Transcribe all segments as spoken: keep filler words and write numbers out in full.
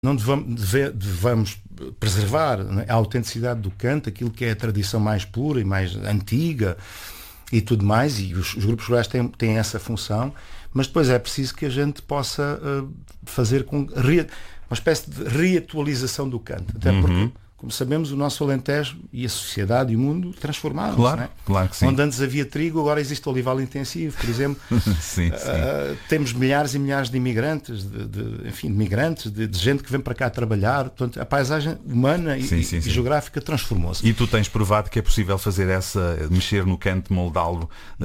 não devamos, deve, devamos preservar, né, a autenticidade do canto, aquilo que é a tradição mais pura e mais antiga e tudo mais, e os, os grupos corais têm, têm essa função, mas depois é preciso que a gente possa uh, fazer com re, uma espécie de reatualização do canto, até uhum. porque, como sabemos, o nosso Alentejo e a sociedade e o mundo transformaram-se. Claro, né? claro que sim. Onde antes havia trigo, agora existe olival intensivo, por exemplo. sim, sim. Uh, temos milhares e milhares de imigrantes, de, de, enfim, de migrantes, de, de gente que vem para cá trabalhar. Portanto, a paisagem humana e, sim, sim, e sim. geográfica transformou-se. E tu tens provado que é possível fazer essa, mexer no canto, moldá-lo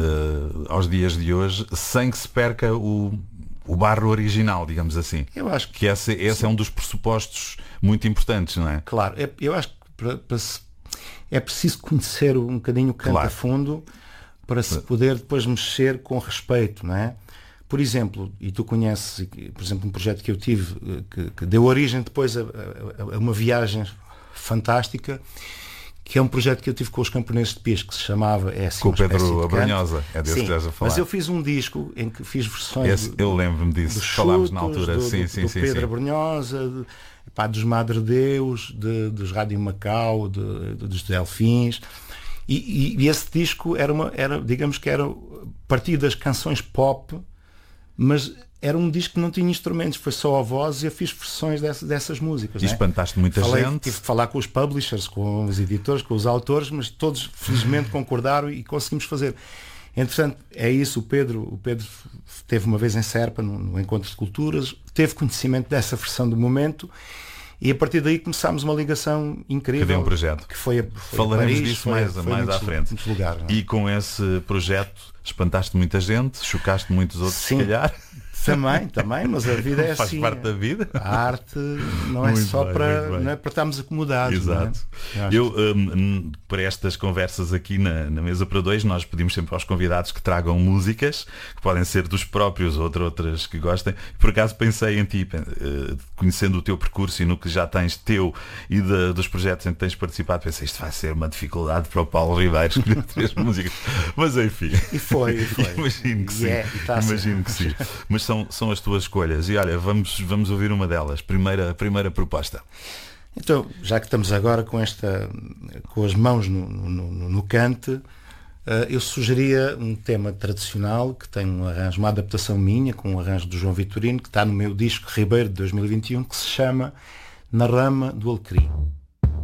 uh, aos dias de hoje, sem que se perca o... o barro original, digamos assim. Eu acho que, que esse, esse é um dos pressupostos muito importantes, não é? Claro, é, eu acho que para, para se, é preciso conhecer um bocadinho o canto claro. a fundo para se poder depois mexer com respeito, não é? Por exemplo, e tu conheces, por exemplo, um projeto que eu tive que, que deu origem depois a, a, a uma viagem fantástica, que é um projeto que eu tive com os camponeses de Pires, que se chamava é assim, com o Pedro Abrunhosa, é desse sim, que estás a falar. Mas eu fiz um disco em que fiz versões Esse, do, eu lembro-me disso, dos falámos chutos, na altura, do, sim, do, sim, do sim, Pedro sim. Abrunhosa, de, pá, dos Madre Deus, de, dos Rádio Macau, de, de, dos Delfins, e, e, e esse disco era uma, era, digamos que era a partir das canções pop, mas era um disco que não tinha instrumentos, foi só a voz, e eu fiz versões dessas, dessas músicas. E espantaste muita Falei, gente. Tive de falar com os publishers, com os editores, com os autores, mas todos felizmente concordaram e conseguimos fazer. Entretanto, é isso, o Pedro, o Pedro teve uma vez em Serpa, no, no Encontro de Culturas, teve conhecimento dessa versão do momento, e a partir daí começámos uma ligação incrível. Cadê um projeto? Que foi a, foi Falaremos a Paris, disso foi, mais, foi mais muitos, à frente. muitos lugares, e com esse projeto espantaste muita gente, chocaste muitos outros, sim, se calhar. Também, também, mas a vida é Faz assim. parte da vida. A arte não é muito só bem, para, não é para estarmos acomodados. Exato. Não é? Eu, eu um, para estas conversas aqui na, na mesa para dois, nós pedimos sempre aos convidados que tragam músicas, que podem ser dos próprios ou de outras que gostem. Por acaso pensei em ti, conhecendo o teu percurso e no que já tens teu e de, dos projetos em que tens participado, pensei, isto vai ser uma dificuldade para o Paulo Ribeiro escolher três músicas. Mas enfim. E foi, e foi. Imagino que sim. Yeah, tá Imagino que sim. Mas são, são as tuas escolhas. E olha, vamos, vamos ouvir uma delas. Primeira, primeira proposta. Então, já que estamos agora com esta, com as mãos no, no, no, no cante, uh, eu sugeria um tema tradicional que tem um arranjo, uma adaptação minha, com um arranjo do João Vitorino, que está no meu disco Ribeiro de dois mil e vinte e um, que se chama Na Rama do Alecrim.